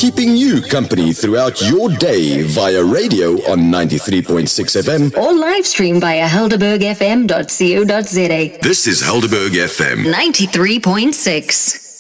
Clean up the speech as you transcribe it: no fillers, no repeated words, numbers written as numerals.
keeping you company throughout your day via radio on 93.6 FM or live stream via helderbergfm.co.za. This is Helderberg FM 93.6.